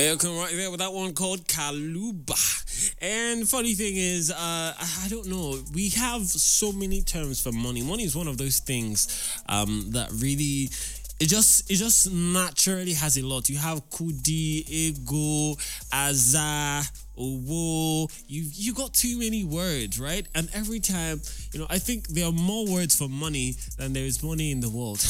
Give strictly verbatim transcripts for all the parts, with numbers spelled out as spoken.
Welcome right there with that one called Kaluba. And funny thing is, uh, I I don't know. We have so many terms for money. Money is one of those things um, that really it just it just naturally has a lot. You have kudi, ego, aza, owo. You you got too many words, right? And every time, you know, I think there are more words for money than there is money in the world.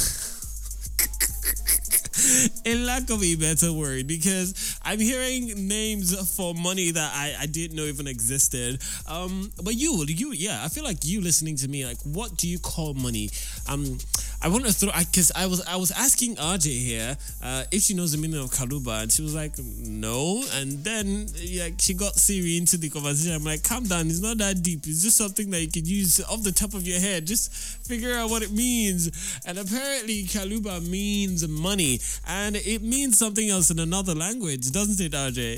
In lack of a better word, because I'm hearing names for money that I, I didn't know even existed. Um, but you, you, yeah, I feel like you listening to me, like, what do you call money? Um, I want to throw, because I, I was I was asking R J here uh, if she knows the meaning of Kaluba, and she was like, no. And then like she got Siri into the conversation. I'm like, calm down, it's not that deep. It's just something that you can use off the top of your head. Just figure out what it means. And apparently, Kaluba means money. And it means something else in another language, doesn't it, R J?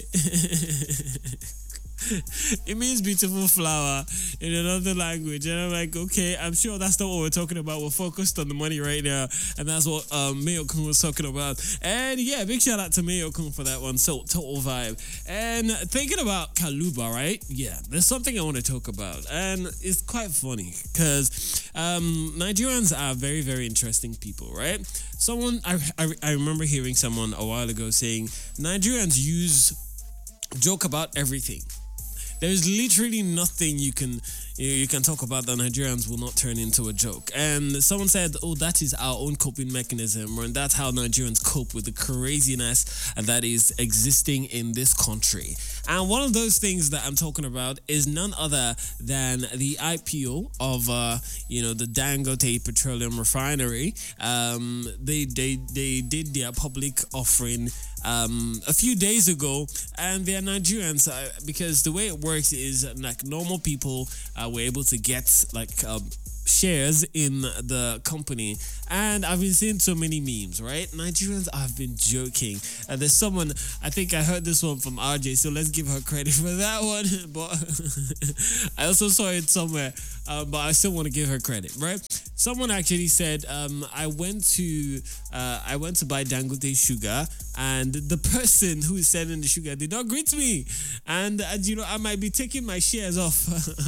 It means beautiful flower in another language. And I'm like, okay, I'm sure that's not what we're talking about. We're focused on the money right now. And that's what um, Mayo Kun was talking about. And yeah, big shout out to Mayo Kun for that one. So, total vibe. And thinking about Kaluba, right? Yeah, there's something I want to talk about. And it's quite funny because um, Nigerians are very, very interesting people, right? Someone, I, I, I remember hearing someone a while ago saying Nigerians use joke about everything. There's literally nothing you can you, you can talk about that Nigerians will not turn into a joke. And someone said, oh, that is our own coping mechanism, and that's how Nigerians cope with the craziness that is existing in this country. And one of those things that I'm talking about is none other than the I P O of uh, you know the Dangote Petroleum Refinery. Um, they they they did their public offering um, a few days ago, and they're Nigerians uh, because the way it works is like normal people uh, were able to get like um, shares in the company. And I've been seeing so many memes, right? Nigerians have been joking. And there's someone, I think I heard this one from R J, so let's give her credit for that one. But I also saw it somewhere, uh, but I still want to give her credit, right? Someone actually said, um, I went to uh, I went to buy Dangote sugar, and the person who is selling the sugar did not greet me. And, uh, you know, I might be taking my shares off.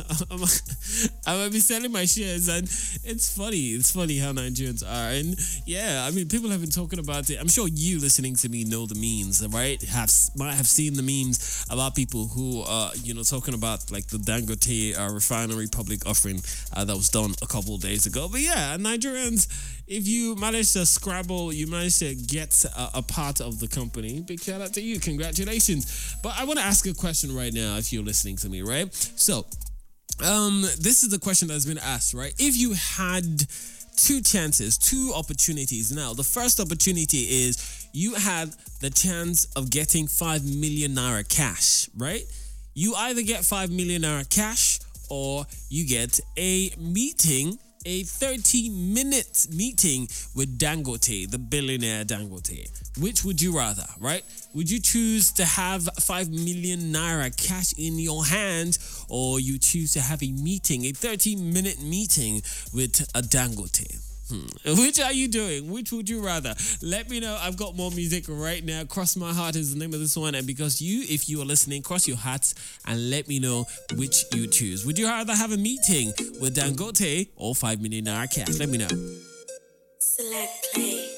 I might be selling my shares, and it's funny. It's funny how Nigerians are. And yeah, I mean, people have been talking about it. I'm sure you listening to me know the memes, right? Have might have seen the memes about people who are, you know, talking about like the Dangote uh, refinery public offering uh, that was done a couple of days ago. But yeah, Nigerians, if you manage to scrabble, you manage to get a, a part of the company, big shout out to you. Congratulations. But I want to ask a question right now if you're listening to me, right? So, um, this is the question that's been asked, right? If you had two chances, two opportunities. Now, the first opportunity is you had the chance of getting five million naira cash, right? You either get five million naira cash or you get a meeting, a thirty minute meeting with Dangote, the billionaire Dangote. Which would you rather, right? Would you choose to have five million naira cash in your hand, or you choose to have a meeting, a thirty minute meeting with a Dangote? Hmm. Which are you doing? Which would you rather? Let me know. I've got more music right now. Cross My Heart is the name of this one. And because you, if you are listening, cross your hearts and let me know which you choose. Would you rather have a meeting with Dangote or five million naira cash? Let me know. Select play.